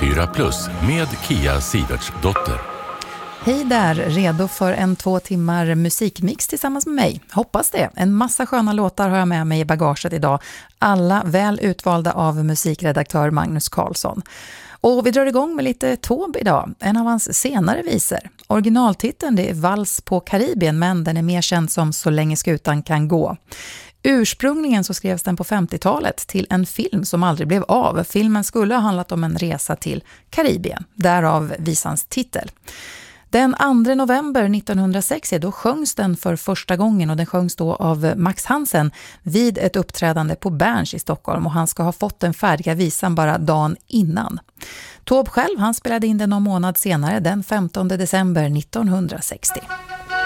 94+ med Kia Sivertsdotter. Hej där, redo för en 2 timmar musikmix tillsammans med mig. Hoppas det. En massa sköna låtar har jag med mig i bagaget idag. Alla väl utvalda av musikredaktör Magnus Karlsson. Och vi drar igång med lite Taube idag, en av hans senare visor. Originaltiteln det är Vals på Karibien, men den är mer känd som Så länge skutan kan gå. Ursprungligen så skrevs den på 50-talet till en film som aldrig blev av. Filmen skulle ha handlat om en resa till Karibien, därav visans titel. Den 2 november 1906 då sjöngs den för första gången och den sjöngs då av Max Hansen vid ett uppträdande på Berns i Stockholm och han ska ha fått den färdiga visan bara dagen innan. Taube själv han spelade in den någon månad senare den 15 december 1960.